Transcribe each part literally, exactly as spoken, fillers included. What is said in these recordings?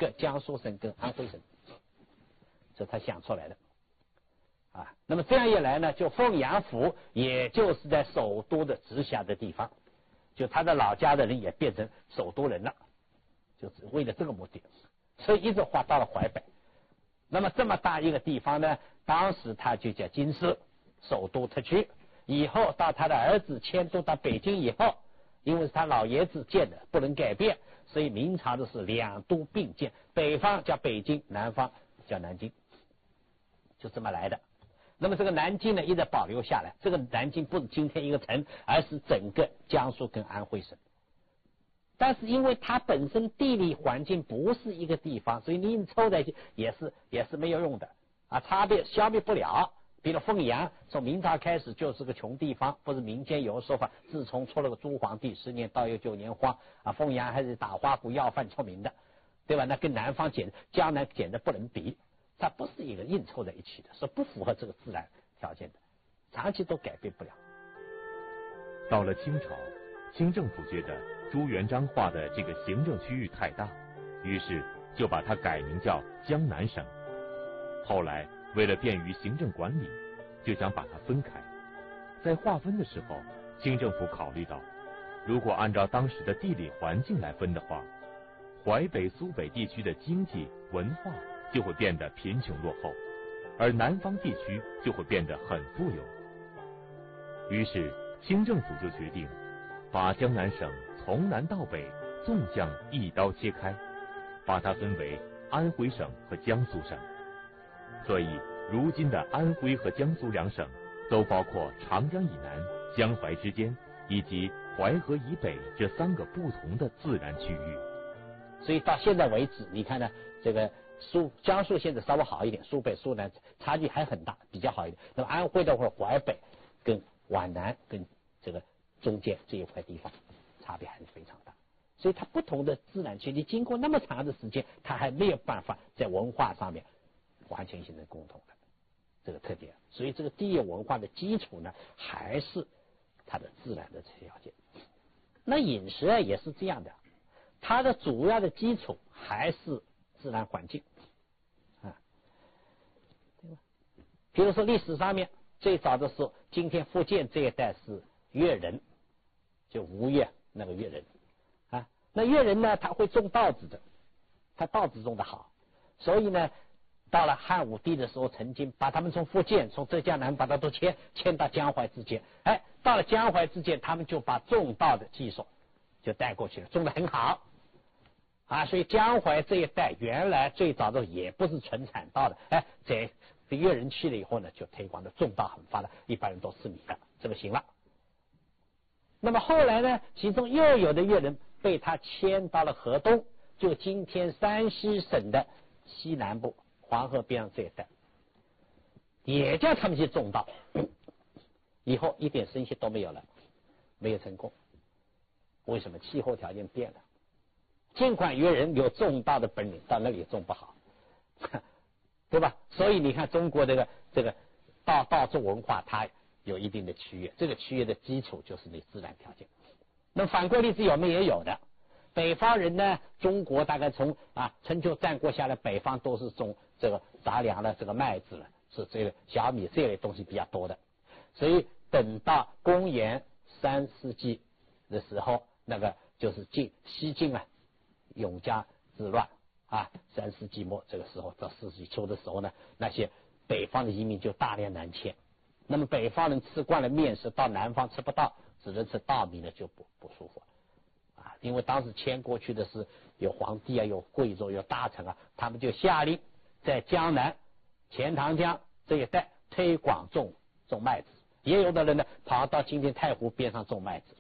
个江苏省跟安徽省，这他想出来的啊。那么这样一来呢，就凤阳府也就是在首都的直辖的地方，就他的老家的人也变成首都人了，就是为了这个目的，所以一直划到了淮北。那么这么大一个地方呢，当时他就叫京师，首都特区。以后到他的儿子迁都到北京以后，因为是他老爷子建的，不能改变，所以明朝的是两都并建，北方叫北京，南方叫南京，就这么来的。那么这个南京呢，一直保留下来。这个南京不是今天一个城，而是整个江苏跟安徽省。但是因为它本身地理环境不是一个地方，所以你凑在一起也是也是没有用的啊，差别消灭不了。比如凤阳，从明朝开始就是个穷地方，不是民间有个说法，自从出了个朱皇帝，十年到有九年荒啊，凤阳还是打花鼓要饭出名的，对吧？那跟南方简江南简直不能比，它不是一个硬凑在一起的，是不符合这个自然条件的，长期都改变不了。 到了清朝，清政府觉得朱元璋划的这个行政区域太大，于是就把它改名叫江南省。后来为了便于行政管理，就想把它分开。在划分的时候，清政府考虑到，如果按照当时的地理环境来分的话，淮北、苏北地区的经济文化就会变得贫穷落后，而南方地区就会变得很富有。于是清政府就决定把江南省从南到北纵向一刀切开，把它分为安徽省和江苏省。所以如今的安徽和江苏两省都包括长江以南、江淮之间以及淮河以北这三个不同的自然区域。 所以到现在为止，你看呢，这个苏江苏现在稍微好一点，苏北苏南差距还很大，比较好一点。那么安徽的话，淮北跟皖南跟这个中间这一块地方差别还是非常大。所以它不同的自然区，你经过那么长的时间，它还没有办法在文化上面完全形成共同的这个特点。所以这个地域文化的基础呢，还是它的自然的条件。那饮食啊也是这样的，它的主要的基础还是自然环境啊，对吧？比如说历史上面最早的时候，今天福建这一带是越人，就吴越那个越人啊，那越人呢，他会种稻子的，他稻子种得好，所以呢，到了汉武帝的时候，曾经把他们从福建、从浙江南把它都迁迁到江淮之间。哎，到了江淮之间，他们就把种稻的技术就带过去了，种得很好啊。所以江淮这一带原来最早的也不是纯产稻的，哎，这越人去了以后呢，就推广的种稻很发达，一般人都吃米了，这个行了。那么后来呢，其中又有的越人被他迁到了河东，就今天山西省的西南部黄河边上这一带，也叫他们去种稻，以后一点声息都没有了，没有成功。为什么？气候条件变了。尽管越人有种稻的本领，到那里种不好，对吧？所以你看中国这个这个稻稻种文化，它有一定的区域，这个区域的基础就是你自然条件。那反过例子有没有？也有的。北方人呢，中国大概从啊春秋战国下来，北方都是种这个杂粮了，这个麦子了，是这个小米这类东西比较多的。所以等到公元三世纪的时候，那个就是晋西晋啊，永嘉之乱啊，三世纪末这个时候到四世纪初的时候呢，那些北方的移民就大量南迁。那么北方人吃惯了面食，到南方吃不到，只能吃稻米呢，就不不舒服啊。因为当时迁过去的是有皇帝啊，有贵族，有大臣啊，他们就下令在江南钱塘江这一带推广种种麦子，也有的人呢跑到今天太湖边上种麦子，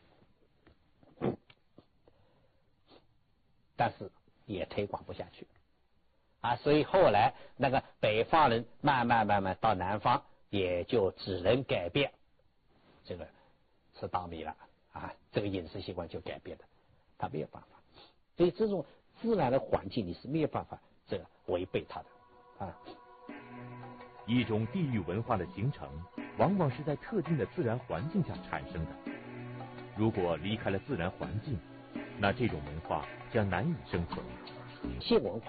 但是也推广不下去啊。所以后来那个北方人慢慢慢慢到南方，也就只能改变这个吃稻米了啊，这个饮食习惯就改变了，他没有办法。所以这种自然的环境你是没有办法这个违背它的啊。 一种地域文化的形成，往往是在特定的自然环境下产生的。如果离开了自然环境，那这种文化将难以生存。 性文化